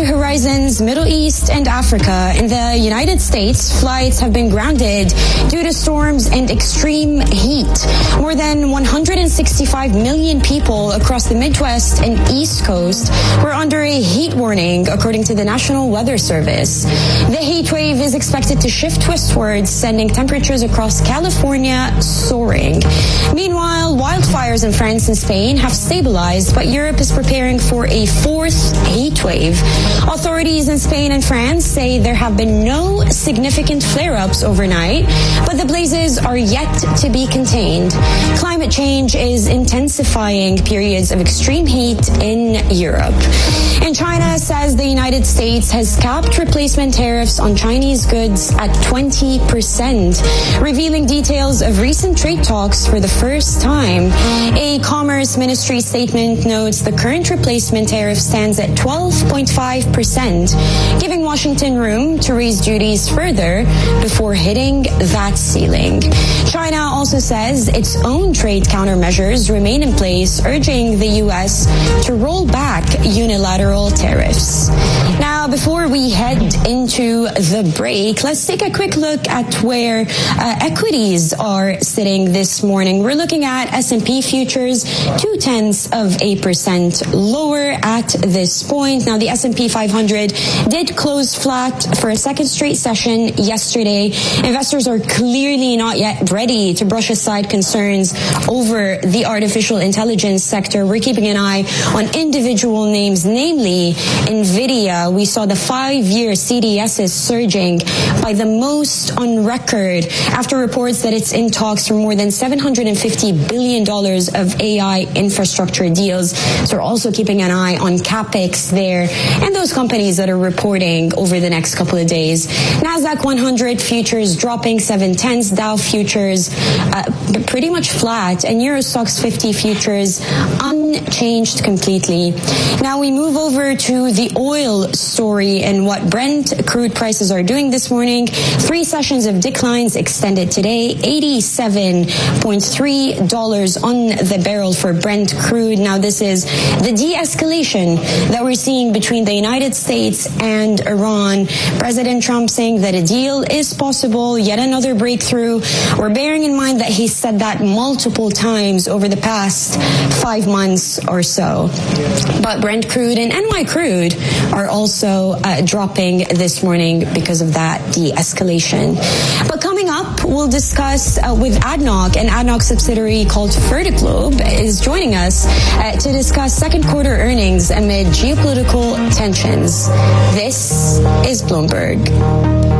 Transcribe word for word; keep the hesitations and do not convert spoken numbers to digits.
horizons, Middle East and Africa. In the United States, flights have been grounded due to storms and extreme heat. More than one hundred sixty-five million people across the Midwest and East Coast were under a heat warning, according to the National Weather Service. The heat wave is expected to shift westwards, sending temperatures across California soaring. Meanwhile, wildfires in France and Spain have stabilized, but Europe is preparing for a fourth heat wave. Authorities in Spain and France say there have been no significant flare-ups overnight, but the blazes are yet to be contained. Climate change is intensifying periods of extreme heat in Europe. And China says the United States has capped replacement tariffs on Chinese goods at twenty percent, revealing details of recent trade talks for the first time. A Commerce Ministry statement notes the current replacement tariff stands at twelve point five percent, giving Washington room to raise duties further before hitting that ceiling. China also says its own trade countermeasures remain in place, urging the U S to roll back unilateral tariffs. Now, before we head into the break, let's take a quick look at where uh, equities are sitting this morning. We're looking at S and P futures, two tenths of a percent lower at this point. Now, the S and P five hundred did close flat for a second straight session yesterday. Investors are clearly not yet ready to brush aside concerns over the artificial intelligence sector. We're keeping an eye on individual names, namely NVIDIA. We saw the five-year C D Ss surging by the most on record after reports that it's in talks for more than seven hundred fifty billion dollars of A I infrastructure deals. So we're also keeping an eye on CapEx there and those companies that are reporting over the next couple of days. NASDAQ one hundred futures dropping seven tenths, Dow futures uh, pretty much flat, and Euro Stoxx fifty futures unchanged completely. Now we move over to the oil story and what Brent crude prices are doing this morning. Three sessions of declines extended today, eighty-seven point three dollars on the barrel for Brent crude. Now this is the de-escalation that we're seeing between the United States and Iran. President Trump saying that a deal is possible, yet another breakthrough. We're bearing in mind that he said that multiple times over the past five months or so. But Brent crude and N Y crude are also uh, dropping this morning because of that de-escalation. But coming up, we'll discuss uh, with A D N O C, an A D N O C subsidiary called Fertiglobe is joining us uh, to discuss second quarter earnings amid geopolitical tensions. This is Bloomberg.